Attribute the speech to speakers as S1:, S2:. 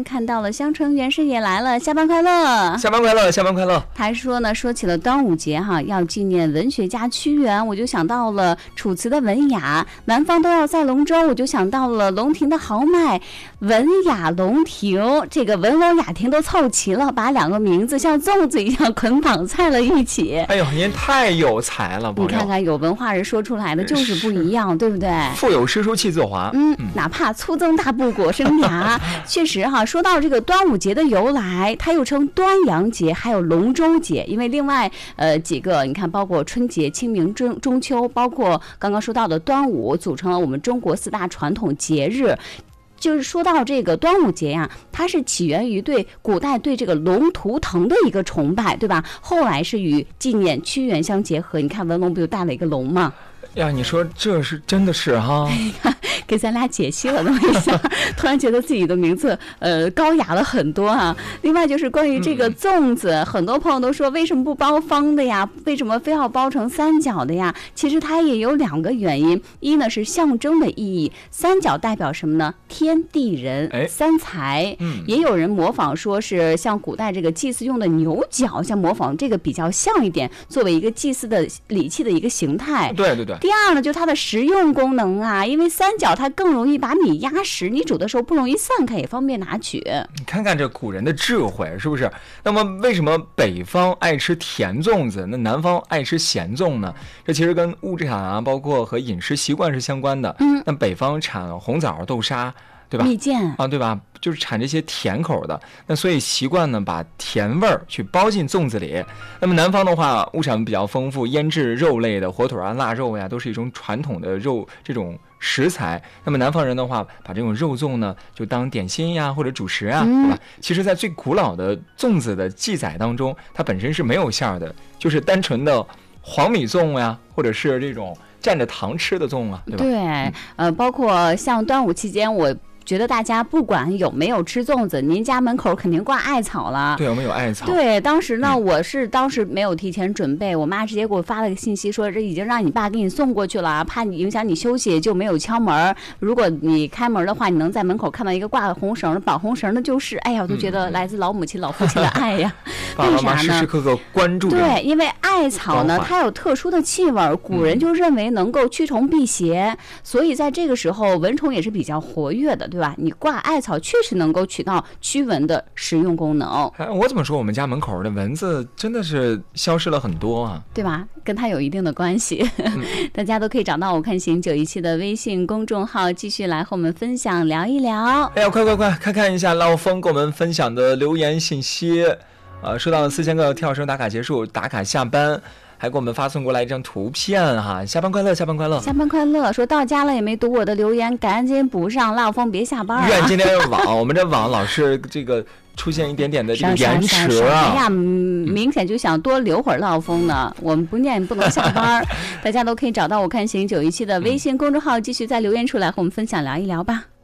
S1: 看到了香橙园士也来了，下班快乐，
S2: 下班快乐，下班快乐。
S1: 他还说呢，说起了端午节哈，要纪念文学家屈原，我就想到了楚辞的文雅，南方都要在龙舟，我就想到了龙庭的豪迈，文雅龙庭，这个文龙雅庭都凑齐了，把两个名字像粽子一样捆绑在了一起。
S2: 哎呦，您太有才了，
S1: 你看看有文化人说出来的就是不一样，对不对？
S2: 腹有诗书气自华。
S1: 哪怕粗增大布裹生涯，确实哈。说到这个端午节的由来，它又称端阳节，还有龙舟节，因为另外几个你看，包括春节、清明、中秋，包括刚刚说到的端午，组成了我们中国4大传统节日。就是说到这个端午节呀，它是起源于古代对这个龙图腾的一个崇拜，对吧？后来是与纪念屈原相结合。你看文龙不就带了一个龙吗？
S2: 呀，你说这是真的是哈，
S1: 给咱俩解析了那么一下，突然觉得自己的名字高雅了很多啊。另外就是关于这个粽子，很多朋友都说为什么不包方的呀？为什么非要包成三角的呀？其实它也有2个原因，一呢是象征的意义，三角代表什么呢？天地人三才。也有人模仿说是像古代这个祭祀用的牛角，像模仿这个比较像一点，作为一个祭祀的礼器的一个形态。
S2: 对对对。
S1: 第二呢，就它的食用功能啊，因为三角它更容易把米压实，你煮的时候不容易散开，也方便拿取。
S2: 你看看这古人的智慧是不是？那么为什么北方爱吃甜粽子，那南方爱吃咸粽呢？这其实跟物产啊，包括和饮食习惯是相关的。那北方产红枣、豆沙，对吧？
S1: 蜜饯
S2: 啊，对吧？就是产这些甜口的，那所以习惯呢把甜味儿去包进粽子里。那么南方的话，物产比较丰富，腌制肉类的火腿啊、腊肉呀，都是一种传统的肉这种食材。那么南方人的话，把这种肉粽呢就当点心呀或者主食啊，对吧？其实，在最古老的粽子的记载当中，它本身是没有馅儿的，就是单纯的黄米粽呀，或者是这种蘸着糖吃的粽啊，对吧？
S1: 对，包括像端午期间，我觉得大家不管有没有吃粽子，您家门口肯定挂艾草了。
S2: 对，我们有艾草。
S1: 对，当时呢，我是当时没有提前准备，我妈直接给我发了个信息，说这已经让你爸给你送过去了，怕你影响你休息，就没有敲门。如果你开门的话，你能在门口看到一个挂红绳的、绑红绳的，就是哎呀，我都觉得来自老母亲、老父亲的爱呀。
S2: 爸爸妈妈时时刻刻关注。
S1: 对，因为艾草呢，它有特殊的气味，古人就认为能够驱虫辟邪，所以在这个时候蚊虫也是比较活跃的。对吧？你挂艾草确实能够起到驱蚊的实用功能。
S2: 我怎么说我们家门口的蚊子真的是消失了很多啊？
S1: 对吧？跟它有一定的关系。大家都可以找到我看行917的微信公众号，继续来和我们分享聊一聊。
S2: 哎呀，快看一下老峰给我们分享的留言信息。说到4000个跳绳打卡结束，打卡下班。还给我们发送过来一张图片哈，下班快乐，下班快乐，
S1: 下班快乐。说到家了也没读我的留言，赶紧补上，老峰别下班啊！
S2: 怨今天网，我们这网老是这个出现一点点的这个延迟啊！
S1: 哎呀，明显就想多留会儿老峰呢。我们不念不能下班。大家都可以找到我看行917的微信公众号，继续在留言处来和我们分享聊一聊吧。